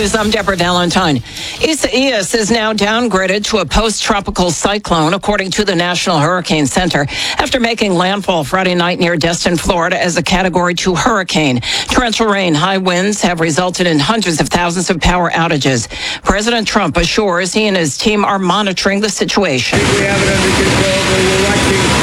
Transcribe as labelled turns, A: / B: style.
A: News, I'm Deborah Valentine. Isaias is now downgraded to a post-tropical cyclone, according to the National Hurricane Center, after making landfall Friday night near Destin, Florida, as a Category 2 hurricane. Torrential rain, high winds have resulted in hundreds of thousands of power outages. President Trump assures he and his team are monitoring the situation.
B: We have it under control, but we're watching